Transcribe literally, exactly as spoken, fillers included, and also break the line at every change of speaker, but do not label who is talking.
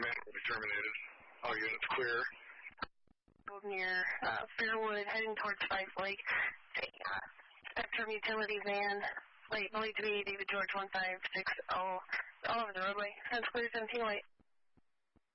command will be terminated. All units clear.
Near uh, Fairwood, heading towards Fife Lake. A uh, Spectrum utility van, late believed to be David George one five six zero, all over the roadway. That's clear, seventeen light.